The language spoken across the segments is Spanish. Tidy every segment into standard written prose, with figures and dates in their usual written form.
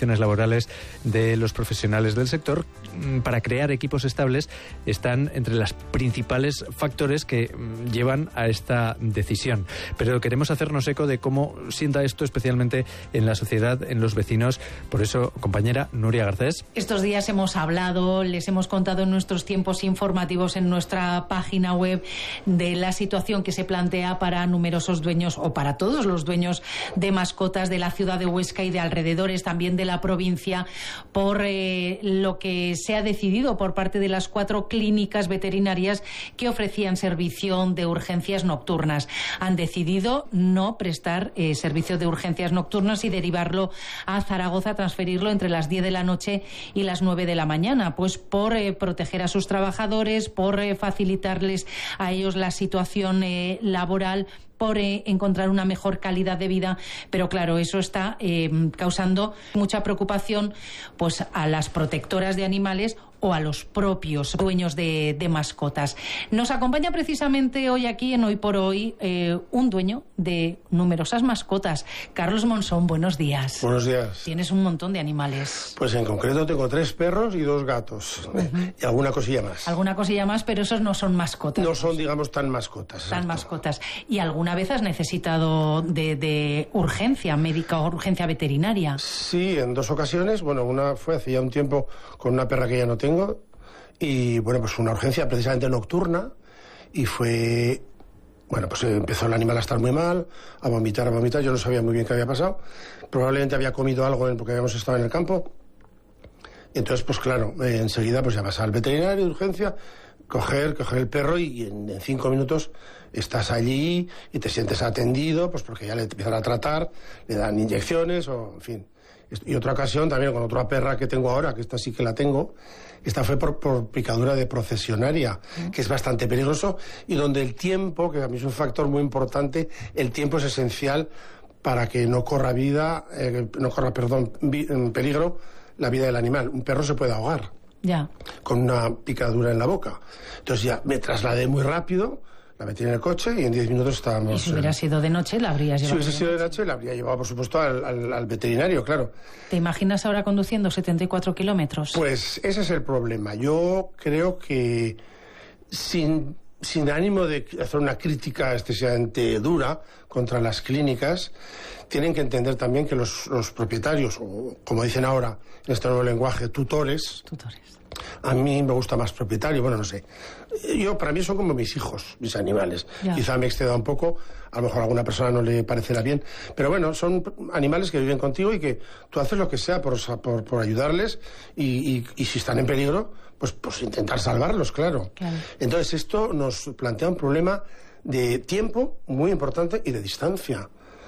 condiciones laborales de los profesionales del sector para crear equipos estables están entre los principales factores que llevan a esta decisión. Pero queremos hacernos eco de cómo sienta esto especialmente en la sociedad, en los vecinos. Por eso, compañera Nuria Garcés. Estos días hemos hablado, les hemos contado en nuestros tiempos informativos en nuestra página web de la situación que se plantea para numerosos dueños o para todos los dueños de mascotas de la ciudad de Huesca y de alrededores, también de la provincia, por lo que se ha decidido por parte de las 4 clínicas veterinarias que ofrecían servicio de urgencias nocturnas. Han decidido no prestar servicio de urgencias nocturnas y derivarlo a Zaragoza, transferirlo entre las 10 de la noche y las 9 de la mañana, pues por proteger a sus trabajadores, por facilitarles a ellos la situación laboral, por encontrar una mejor calidad de vida. Pero claro, eso está causando mucha preocupación pues a las protectoras de animales o a los propios dueños de mascotas. Nos acompaña precisamente hoy aquí, en Hoy por Hoy, un dueño de numerosas mascotas. Carlos Monsón, buenos días. Buenos días. Tienes un montón de animales. Pues en concreto tengo 3 perros y 2 gatos. Y alguna cosilla más. Alguna cosilla más, pero esos no son mascotas. No son, digamos, tan mascotas. Tan mascotas. ¿Y alguna vez has necesitado de urgencia médica o urgencia veterinaria? Sí, en 2 ocasiones. Bueno, una fue hace ya un tiempo con una perra que ya no tengo. Y bueno, pues una urgencia precisamente nocturna. Y fue... Bueno, pues empezó el animal a estar muy mal, a vomitar. Yo no sabía muy bien qué había pasado. Probablemente había comido algo porque habíamos estado en el campo. Y entonces, pues claro, enseguida pues ya vas al veterinario de urgencia, coger el perro y en 5 minutos estás allí y te sientes atendido, pues porque ya le empiezan a tratar, le dan inyecciones o en fin. Y otra ocasión también con otra perra que tengo ahora, que esta sí que la tengo, esta fue por picadura de procesionaria, que es bastante peligroso y donde el tiempo, que a mí es un factor muy importante, el tiempo es esencial para que no corra peligro la vida del animal. Un perro se puede ahogar con una picadura en la boca. Entonces ya me trasladé muy rápido, la metí en el coche y en 10 minutos estábamos... ¿Y si hubiera sido de noche, la habrías llevado? Si hubiese sido de noche, la habría llevado, por supuesto, al veterinario, claro. ¿Te imaginas ahora conduciendo 74 kilómetros? Pues ese es el problema. Yo creo que sin ánimo de hacer una crítica excesivamente dura contra las clínicas, tienen que entender también que los propietarios, o como dicen ahora en este nuevo lenguaje, tutores. A mí me gusta más propietario, bueno, no sé. Para mí son como mis hijos, mis animales. Quizá me exceda un poco, a lo mejor a alguna persona no le parecerá bien, pero bueno, son animales que viven contigo y que tú haces lo que sea por ayudarles y si están en peligro, pues intentar salvarlos, claro. Entonces esto nos plantea un problema de tiempo muy importante y de distancia.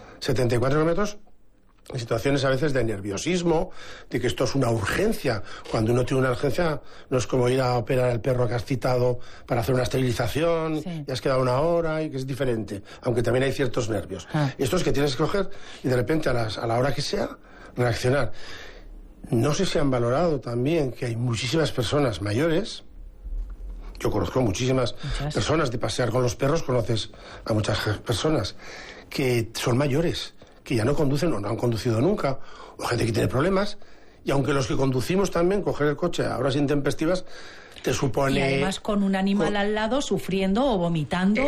74 kilómetros... en situaciones a veces de nerviosismo, de que esto es una urgencia. Cuando uno tiene una urgencia, no es como ir a operar al perro que has citado para hacer una esterilización, y has quedado 1 hora, y que es diferente, aunque también hay ciertos nervios. Esto es que tienes que coger y de repente a la hora que sea, reaccionar. No sé si han valorado también que hay muchísimas personas mayores. Yo conozco muchísimas personas de pasear con los perros, conoces a muchas personas que son mayores, que ya no conducen o no han conducido nunca, o gente que tiene problemas, y aunque los que conducimos también, coger el coche a horas intempestivas, te supone... Y además con un animal al lado sufriendo o vomitando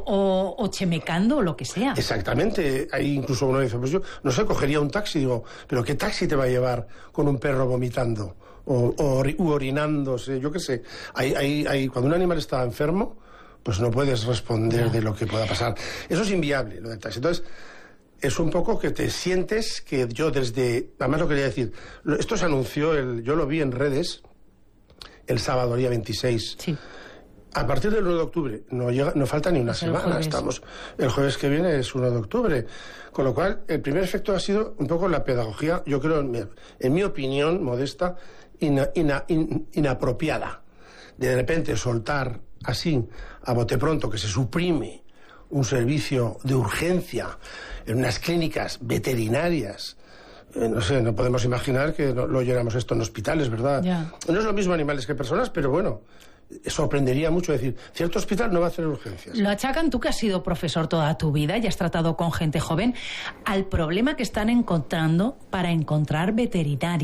o chemecando o lo que sea. Exactamente. Ahí incluso uno dice, pues yo no sé, cogería un taxi, digo, pero ¿qué taxi te va a llevar con un perro vomitando u orinándose? Yo qué sé. Cuando un animal está enfermo, pues no puedes responder de lo que pueda pasar. Eso es inviable, lo del taxi. Entonces... es un poco que te sientes que yo además lo quería decir, esto se anunció, yo lo vi en redes el sábado, día 26. Sí. A partir del 1 de octubre, no falta ni una semana, el jueves que viene es 1 de octubre. Con lo cual, el primer efecto ha sido un poco la pedagogía, yo creo, en mi opinión modesta, inapropiada. De repente soltar así, a bote pronto, que se suprime un servicio de urgencia en unas clínicas veterinarias. No sé, no podemos imaginar que lo oyéramos esto en hospitales, ¿verdad? No es lo mismo animales que personas, pero bueno, sorprendería mucho decir, cierto hospital no va a hacer urgencias. Lo achacan, tú que has sido profesor toda tu vida y has tratado con gente joven, al problema que están encontrando para encontrar veterinarios.